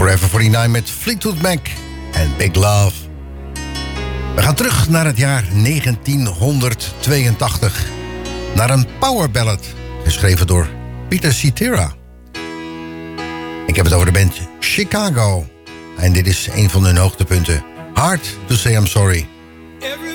Forever 49 met Fleetwood Mac en Big Love. We gaan terug naar het jaar 1982. Naar een power ballad, geschreven door Peter Cetera. Ik heb het over de band Chicago. En dit is een van hun hoogtepunten. Hard to Say I'm Sorry. Everybody